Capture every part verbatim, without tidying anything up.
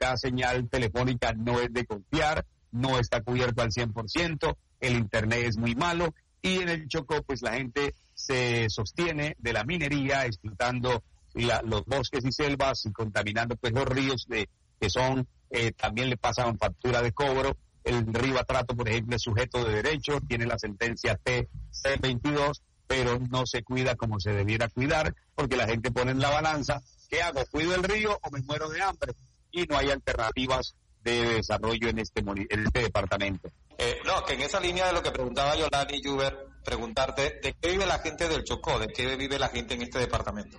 la señal telefónica no es de confiar, no está cubierto al cien por ciento, el internet es muy malo, y en el Chocó pues la gente se sostiene de la minería, explotando la, los bosques y selvas y contaminando pues los ríos de, que son, eh, también le pasan factura de cobro. El río Atrato, por ejemplo, es sujeto de derecho, tiene la sentencia T C veintidós, pero no se cuida como se debiera cuidar, porque la gente pone en la balanza, ¿qué hago? ¿Cuido el río o me muero de hambre? Y no hay alternativas de desarrollo en este en este departamento. Eh, no, que en esa línea de lo que preguntaba Yolanda y Juber, preguntarte, ¿de qué vive la gente del Chocó? ¿De qué vive la gente en este departamento?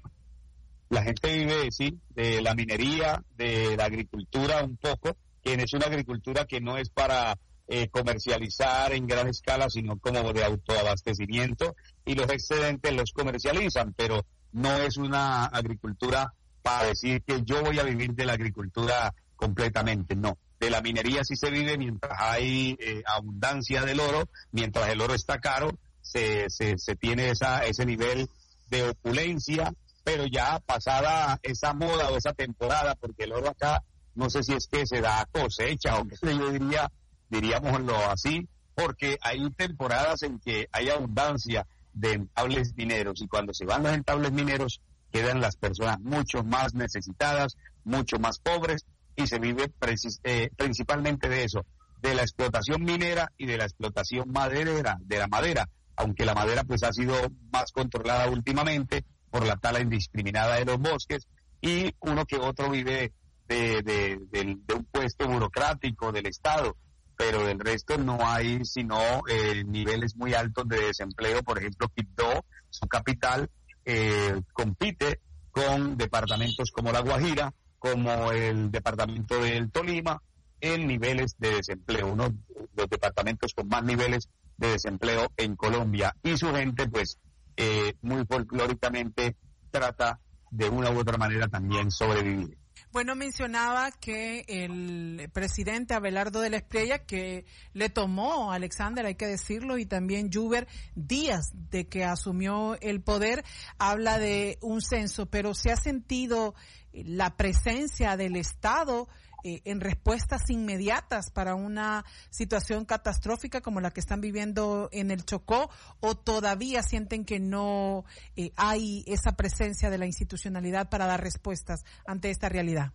La gente vive, sí, de la minería, de la agricultura un poco, que es una agricultura que no es para eh, comercializar en gran escala, sino como de autoabastecimiento, y los excedentes los comercializan, pero no es una agricultura para decir que yo voy a vivir de la agricultura completamente, no. De la minería sí se vive mientras hay eh, abundancia del oro, mientras el oro está caro, se, se, se tiene esa, ese nivel de opulencia, pero ya pasada esa moda o esa temporada, porque el oro acá, no sé si es que se da cosecha o qué sé yo diría, diríamoslo así, porque hay temporadas en que hay abundancia de entables mineros, y cuando se van los entables mineros, quedan las personas mucho más necesitadas, mucho más pobres, y se vive precis, eh, principalmente de eso, de la explotación minera y de la explotación maderera, de la madera, aunque la madera pues ha sido más controlada últimamente por la tala indiscriminada de los bosques, y uno que otro vive de, de, de, de un puesto burocrático del Estado, pero del resto no hay sino eh, niveles muy altos de desempleo. Por ejemplo, Quibdó, su capital, eh, compite con departamentos como La Guajira, como el departamento del Tolima, en niveles de desempleo, uno de los departamentos con más niveles de desempleo en Colombia, y su gente pues eh, muy folclóricamente trata de una u otra manera también sobrevivir. Bueno, mencionaba que el presidente Abelardo de la Espriella, que le tomó a Alexander, hay que decirlo, y también Juber, días de que asumió el poder, habla de un censo, pero ¿se ha sentido la presencia del Estado eh, en respuestas inmediatas para una situación catastrófica como la que están viviendo en el Chocó, o todavía sienten que no eh, hay esa presencia de la institucionalidad para dar respuestas ante esta realidad?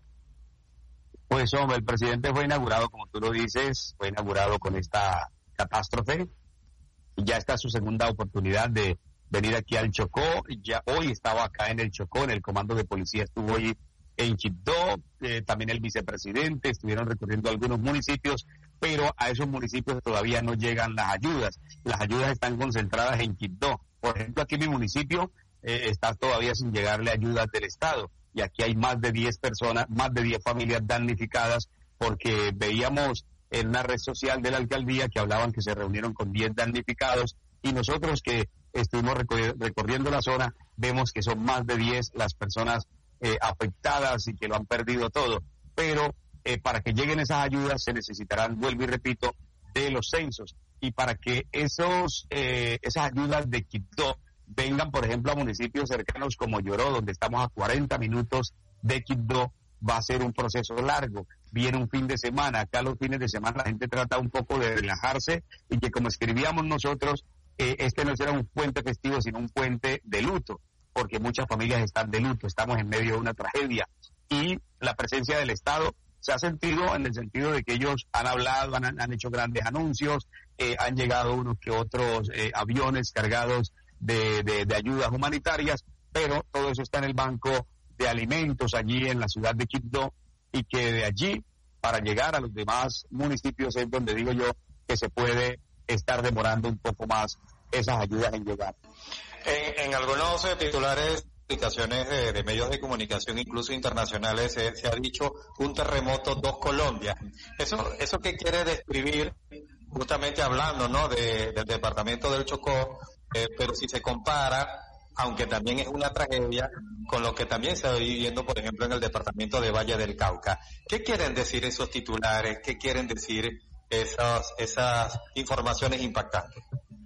Pues hombre, el presidente fue inaugurado, como tú lo dices, fue inaugurado con esta catástrofe, y ya está su segunda oportunidad de venir aquí al Chocó. Ya hoy estaba acá en el Chocó, en el comando de policía estuvo hoy en Quibdó, eh, también el vicepresidente, estuvieron recorriendo algunos municipios, pero a esos municipios todavía no llegan las ayudas. Las ayudas están concentradas en Quibdó. Por ejemplo, aquí en mi municipio eh, está todavía sin llegarle ayudas del Estado, y aquí hay más de diez personas, más de diez familias damnificadas, porque veíamos en una red social de la alcaldía que hablaban que se reunieron con diez damnificados, y nosotros que estuvimos recor- recorriendo la zona, vemos que son más de diez las personas Eh, afectadas y que lo han perdido todo, pero eh, para que lleguen esas ayudas se necesitarán, vuelvo y repito, de los censos, y para que esos eh, esas ayudas de Quibdó vengan, por ejemplo, a municipios cercanos como Lloró, donde estamos a cuarenta minutos de Quibdó, va a ser un proceso largo. Viene un fin de semana, acá los fines de semana la gente trata un poco de relajarse, y que, como escribíamos nosotros, eh, este no será un puente festivo, sino un puente de luto, porque muchas familias están de luto, estamos en medio de una tragedia, y la presencia del Estado se ha sentido en el sentido de que ellos han hablado, han, han hecho grandes anuncios, eh, han llegado unos que otros eh, aviones cargados de, de, de ayudas humanitarias, pero todo eso está en el banco de alimentos allí en la ciudad de Quibdó, y que de allí, para llegar a los demás municipios, es donde digo yo que se puede estar demorando un poco más esas ayudas en llegar. En, en algunos eh, titulares, publicaciones de, de medios de comunicación, incluso internacionales, eh, se ha dicho un terremoto, dos Colombias. ¿Eso eso qué quiere describir? Justamente hablando, ¿no?, de, del departamento del Chocó, eh, pero si se compara, aunque también es una tragedia, con lo que también se está viviendo, por ejemplo, en el departamento de Valle del Cauca. ¿Qué quieren decir esos titulares? ¿Qué quieren decir esas, esas informaciones impactantes?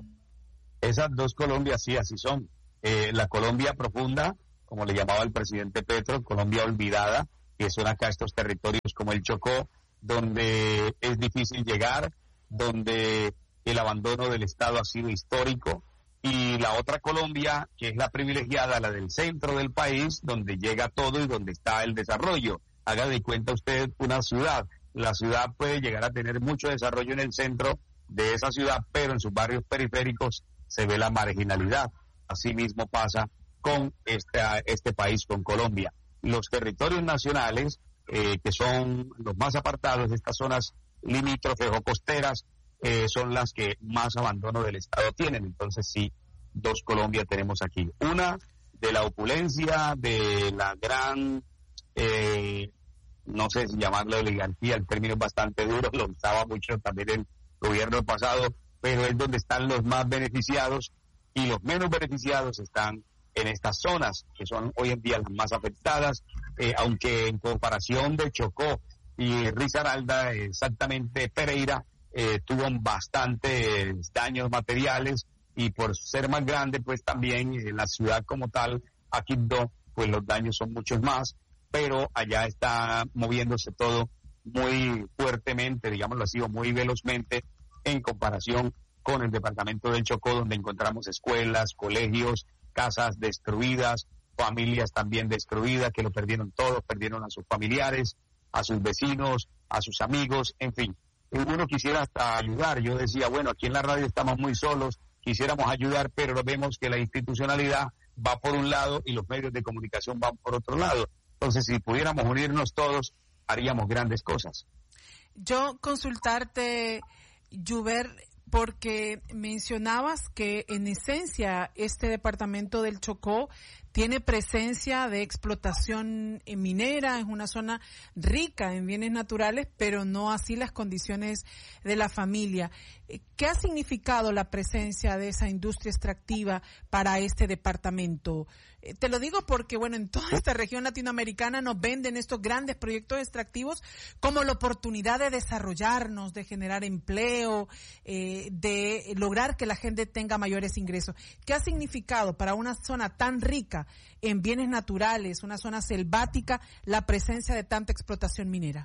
Esas dos Colombias, sí, así son. Eh, la Colombia profunda, como le llamaba el presidente Petro, Colombia olvidada, que son acá estos territorios como el Chocó, donde es difícil llegar, donde el abandono del Estado ha sido histórico, y la otra Colombia, que es la privilegiada, la del centro del país, donde llega todo y donde está el desarrollo. Haga de cuenta usted una ciudad. La ciudad puede llegar a tener mucho desarrollo en el centro de esa ciudad, pero en sus barrios periféricos se ve la marginalidad. Así mismo pasa con este, este país, con Colombia. Los territorios nacionales, eh, que son los más apartados de estas zonas limítrofes o costeras, Eh, son las que más abandono del Estado tienen. Entonces sí, dos Colombia tenemos aquí. Una de la opulencia, de la gran, eh, no sé si llamarlo oligarquía, el término es bastante duro, lo usaba mucho también el gobierno pasado, pero es donde están los más beneficiados, y los menos beneficiados están en estas zonas, que son hoy en día las más afectadas, eh, aunque en comparación de Chocó y Risaralda, exactamente Pereira, Eh, tuvo bastantes daños materiales, y por ser más grande, pues también eh, la ciudad como tal, Quibdó, pues los daños son muchos más, pero allá está moviéndose todo muy fuertemente, digámoslo así, o muy velozmente, en comparación con el departamento del Chocó, donde encontramos escuelas, colegios, casas destruidas, familias también destruidas, que lo perdieron todo, perdieron a sus familiares, a sus vecinos, a sus amigos, en fin. Uno quisiera hasta ayudar. Yo decía, bueno, aquí en la radio estamos muy solos, quisiéramos ayudar, pero vemos que la institucionalidad va por un lado y los medios de comunicación van por otro lado. Entonces, si pudiéramos unirnos todos, haríamos grandes cosas. Yo consultarte, Lluver, porque mencionabas que en esencia este departamento del Chocó tiene presencia de explotación minera, es una zona rica en bienes naturales, pero no así las condiciones de la familia. ¿Qué ha significado la presencia de esa industria extractiva para este departamento? Eh, te lo digo porque, bueno, en toda esta región latinoamericana nos venden estos grandes proyectos extractivos como la oportunidad de desarrollarnos, de generar empleo, eh, de lograr que la gente tenga mayores ingresos. ¿Qué ha significado para una zona tan rica en bienes naturales, una zona selvática, la presencia de tanta explotación minera?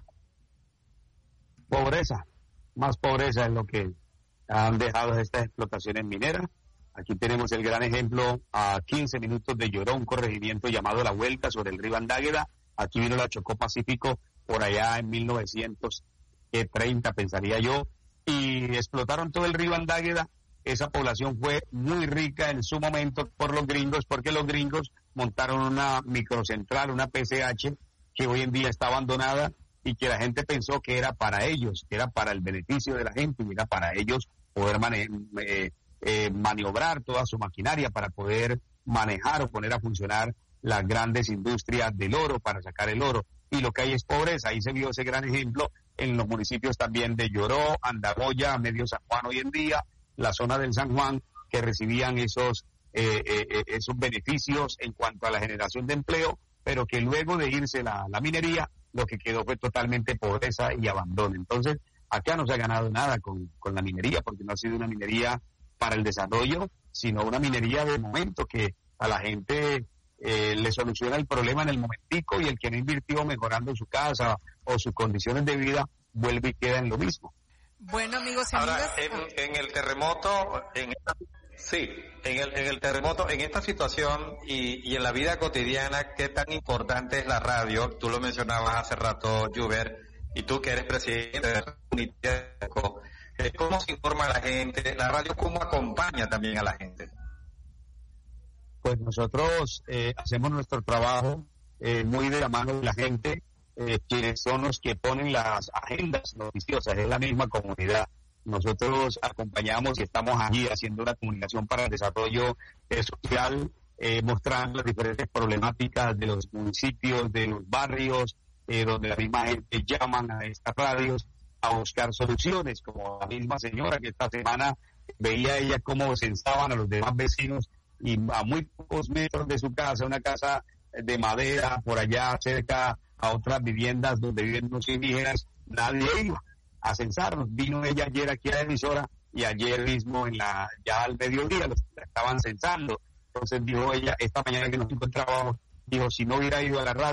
Pobreza, más pobreza es lo que han dejado estas explotaciones mineras. Aquí tenemos el gran ejemplo a quince minutos de Lloró, un corregimiento llamado La Vuelta sobre el río Andágueda. Aquí vino la Chocó Pacífico por allá en mil novecientos treinta, pensaría yo, y explotaron todo el río Andágueda. Esa población fue muy rica en su momento por los gringos, porque los gringos montaron una microcentral, una P C H, que hoy en día está abandonada, y que la gente pensó que era para ellos, que era para el beneficio de la gente, y era para ellos poder mane eh, eh, maniobrar toda su maquinaria para poder manejar o poner a funcionar las grandes industrias del oro, para sacar el oro. Y lo que hay es pobreza. Ahí se vio ese gran ejemplo en los municipios también de Lloró, Andagoya, Medio San Juan hoy en día, la zona del San Juan, que recibían esos, eh, eh, esos beneficios en cuanto a la generación de empleo, pero que luego de irse la, la minería, lo que quedó fue totalmente pobreza y abandono. Entonces, acá no se ha ganado nada con, con la minería, porque no ha sido una minería para el desarrollo, sino una minería de momento que a la gente eh, le soluciona el problema en el momentico, y el que no invirtió mejorando su casa o sus condiciones de vida vuelve y queda en lo mismo. Bueno, amigos y Ahora, amigas. en, en el terremoto, en esta, sí, en el, en el terremoto, en esta situación y, y en la vida cotidiana, ¿qué tan importante es la radio? Tú lo mencionabas hace rato, Lluver, y tú que eres presidente de Uniteco, ¿cómo se informa a la gente? ¿La radio cómo acompaña también a la gente? Pues nosotros eh, hacemos nuestro trabajo eh, muy de la mano de la gente, eh, quienes son los que ponen las agendas noticiosas, es la misma comunidad. Nosotros acompañamos y estamos allí haciendo una comunicación para el desarrollo eh, social, eh, mostrando las diferentes problemáticas de los municipios, de los barrios, eh, donde la misma gente llaman a estas radios a buscar soluciones, como la misma señora que esta semana veía ella cómo censaban a los demás vecinos, y a muy pocos metros de su casa, una casa de madera por allá cerca a otras viviendas donde viven los indígenas, nadie iba a censarnos. Vino ella ayer aquí a la emisora, y ayer mismo en la ya al mediodía los estaban censando. Entonces dijo ella, esta mañana que nos encontrábamos, dijo, si no hubiera ido a la radio,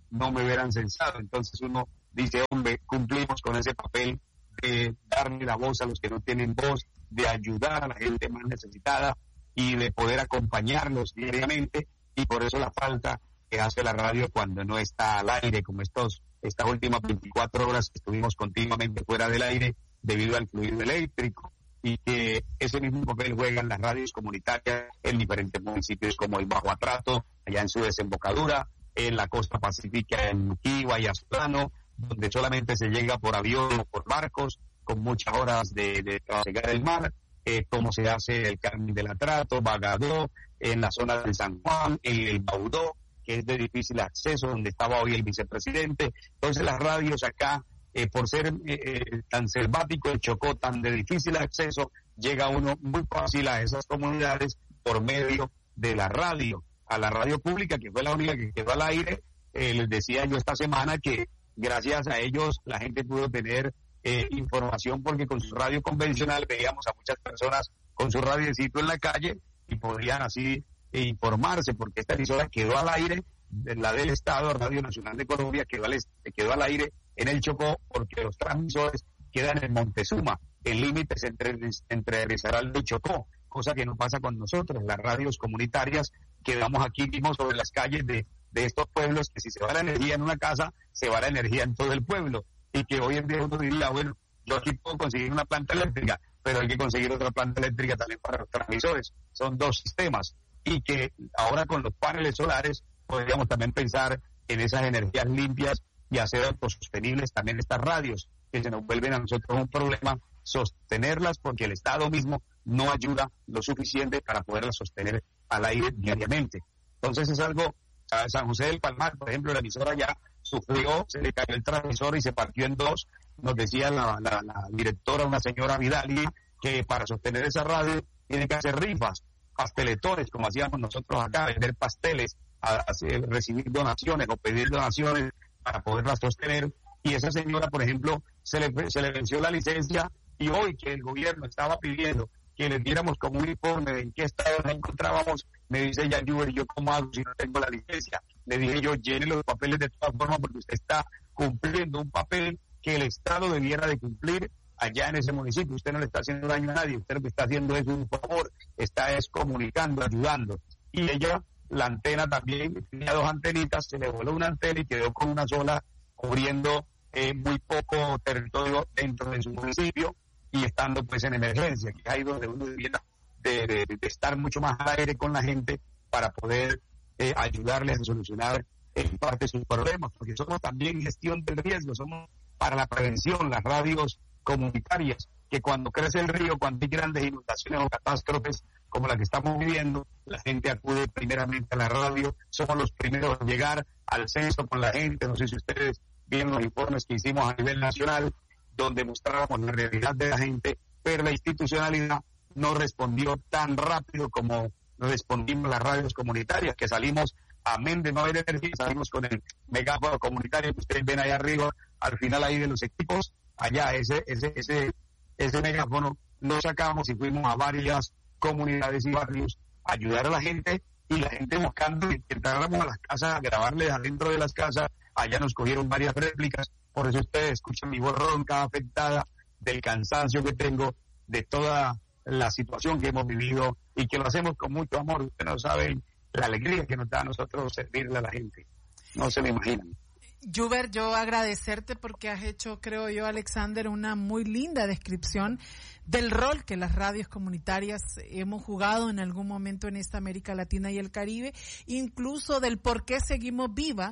no me hubieran censado. Entonces uno dice, hombre, cumplimos con ese papel de darle la voz a los que no tienen voz, de ayudar a la gente más necesitada y de poder acompañarlos diariamente, y por eso la falta que hace la radio cuando no está al aire, como estos estas últimas veinticuatro horas que estuvimos continuamente fuera del aire debido al fluido eléctrico, y que ese mismo papel juegan las radios comunitarias en diferentes municipios como el Bajo Atrato, allá en su desembocadura, en la costa pacífica, en Muquiba y Aztlán, donde solamente se llega por avión o por barcos, con muchas horas de, de trasegar el mar, eh, como se hace el Carmen del Atrato, Bagadó, en la zona de San Juan, en el Baudó, que es de difícil acceso, donde estaba hoy el vicepresidente. Entonces las radios acá, eh, por ser eh, eh, tan selvático el Chocó, tan de difícil acceso, llega uno muy fácil a esas comunidades por medio de la radio, a la radio pública, que fue la única que quedó al aire. Eh, les decía yo esta semana que gracias a ellos la gente pudo tener eh, información, porque con su radio convencional veíamos a muchas personas con su radiecito en la calle y podían así eh, informarse, porque esta emisora quedó al aire, la del Estado, Radio Nacional de Colombia, quedó al, quedó al aire en el Chocó, porque los transmisores quedan en Montezuma, en límites entre, entre Risaralda y Chocó, cosa que no pasa con nosotros. Las radios comunitarias quedamos aquí mismo sobre las calles de, de estos pueblos, que si se va la energía en una casa, se va la energía en todo el pueblo, y que hoy en día uno diría, bueno, yo aquí puedo conseguir una planta eléctrica, pero hay que conseguir otra planta eléctrica también para los transmisores. Son dos sistemas, y que ahora con los paneles solares podríamos también pensar en esas energías limpias y hacer autosostenibles también estas radios, que se nos vuelven a nosotros un problema sostenerlas, porque el Estado mismo no ayuda lo suficiente para poderlas sostener al aire diariamente. Entonces es algo, a San José del Palmar, por ejemplo, la emisora ya sufrió, se le cayó el transmisor y se partió en dos. Nos decía la, la, la directora, una señora Vidal, que para sostener esa radio tiene que hacer rifas, pasteletones, como hacíamos nosotros acá, vender pasteles, a, a, a recibir donaciones o pedir donaciones para poderlas sostener. Y esa señora, por ejemplo, se le, se le venció la licencia, y hoy que el gobierno estaba pidiendo que les diéramos como un informe de en qué estado nos encontrábamos, me dice ella, Juber, ¿yo cómo hago si no tengo la licencia? Le dije yo, llene los papeles de todas formas, porque usted está cumpliendo un papel que el Estado debiera de cumplir allá en ese municipio. Usted no le está haciendo daño a nadie, usted lo que está haciendo es un favor, está es comunicando, ayudando. Y ella, la antena también, tenía dos antenitas, se le voló una antena y quedó con una sola, cubriendo eh, muy poco territorio dentro de su municipio, y estando pues en emergencia, que es ahí donde uno debiera de, de, de estar mucho más al aire con la gente para poder eh, ayudarles a solucionar en parte sus problemas, porque somos también gestión del riesgo, somos para la prevención, las radios comunitarias, que cuando crece el río, cuando hay grandes inundaciones o catástrofes como la que estamos viviendo, la gente acude primeramente a la radio, somos los primeros a llegar al censo con la gente. No sé si ustedes vieron los informes que hicimos a nivel nacional, donde mostrábamos la realidad de la gente, pero la institucionalidad no respondió tan rápido como respondimos las radios comunitarias, que salimos, amén de no haber energía, salimos con el megáfono comunitario que ustedes ven allá arriba, al final ahí de los equipos, allá ese ese ese ese megáfono lo sacamos y fuimos a varias comunidades y barrios a ayudar a la gente, y la gente buscando que entráramos a las casas, a grabarles adentro de las casas. Allá nos cogieron varias réplicas, por eso ustedes escuchan mi voz ronca, afectada del cansancio que tengo, de toda la situación que hemos vivido, y que lo hacemos con mucho amor. Ustedes no saben la alegría que nos da a nosotros servirle a la gente, no se lo imaginan. Juber, yo agradecerte porque has hecho, creo yo, Alexander, una muy linda descripción del rol que las radios comunitarias hemos jugado en algún momento en esta América Latina y el Caribe, incluso del por qué seguimos viva,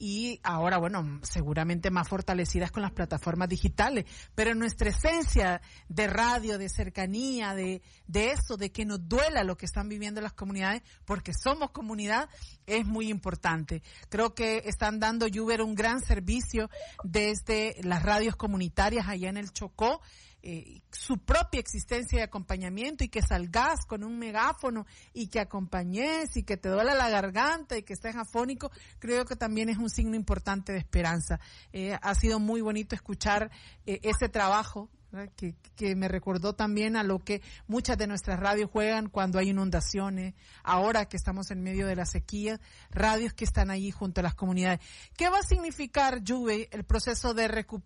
y ahora, bueno, seguramente más fortalecidas con las plataformas digitales, pero nuestra esencia de radio, de cercanía, de, de eso, de que nos duela lo que están viviendo las comunidades, porque somos comunidad, es muy importante. Creo que están dando, Juber, un gran servicio desde las radios comunitarias allá en el Chocó, eh, su propia existencia de acompañamiento, y que salgas con un megáfono y que acompañes y que te duela la garganta y que estés afónico, creo que también es un signo importante de esperanza. Eh, ha sido muy bonito escuchar eh, ese trabajo Que, que me recordó también a lo que muchas de nuestras radios juegan cuando hay inundaciones, ahora que estamos en medio de la sequía, radios que están ahí junto a las comunidades. ¿Qué va a significar, Juve, el proceso de recuperación